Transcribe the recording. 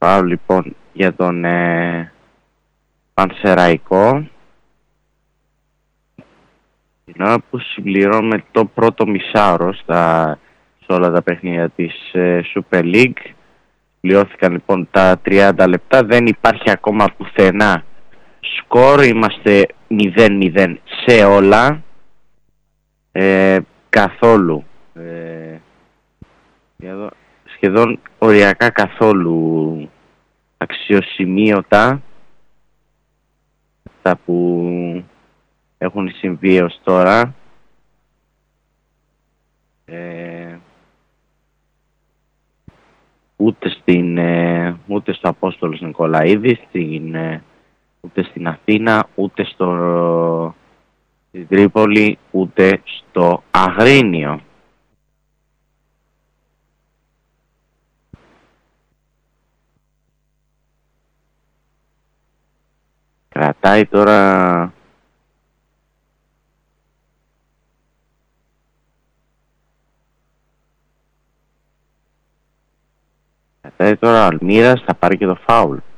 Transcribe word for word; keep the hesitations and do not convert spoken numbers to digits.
Φάουλ λοιπόν για τον ε, Πανσεραϊκό. Την ώρα που συμπληρώνουμε το πρώτο μισάωρο στα, σε όλα τα παιχνίδια της ε, Super League. Πληρώθηκαν λοιπόν τα τριάντα λεπτά. Δεν υπάρχει ακόμα πουθενά σκορ. Είμαστε μηδέν μηδέν σε όλα. Ε, καθόλου. Ε, εδώ, σχεδόν οριακά καθόλου αξιοσημείωτα αυτά που έχουν συμβεί ως τώρα. Ε, ούτε, στην, ε, ούτε στο Απόστολος Νικολαίδη, στην, ε, ούτε στην Αθήνα, ούτε στο, στην Τρίπολη, ούτε στο Αγρίνιο. Κρατάει τώρα κρατάει τώρα ο Αλμύρας, θα πάρει και το φάουλ.